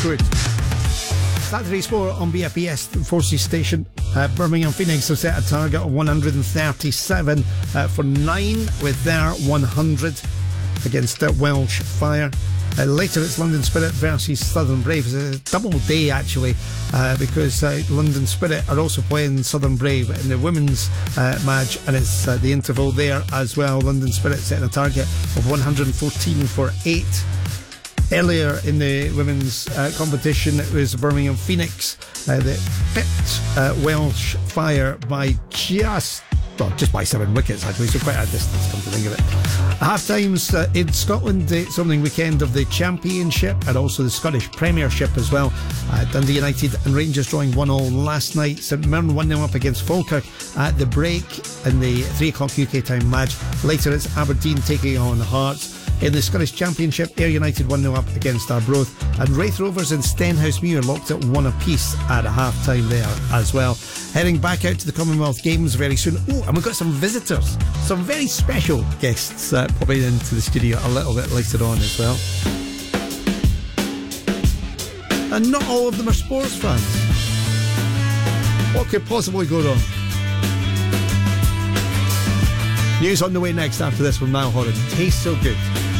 good. Saturday Sport on BFBS Forces Station. Birmingham Phoenix have set a target of 137 for 9 with their 100 against Welsh Fire. Later it's London Spirit versus Southern Brave. It's a double day actually, because London Spirit are also playing Southern Brave in the women's match, and it's the interval there as well. London Spirit setting a target of 114 for 8. Earlier in the women's competition, it was Birmingham Phoenix that pipped Welsh Fire by just by 7 wickets actually, so quite a distance come to think of it. Half times in Scotland, it's opening weekend of the Championship and also the Scottish Premiership as well. Dundee United and Rangers drawing 1-1 last night. St Mirren 1-0 up against Falkirk at the break in the 3 o'clock UK time match. Later it's Aberdeen taking on Hearts. In the Scottish Championship, Ayr United 1-0 up against Arbroath, and Wraith Rovers and Stenhousemuir locked at 1 apiece at half-time there as well. Heading back out to the Commonwealth Games very soon. Oh, and we've got some visitors, some very special guests popping into the studio a little bit later on as well. And not all of them are sports fans. What could possibly go wrong? News on the way next after this from Niall Horan. Tastes so good.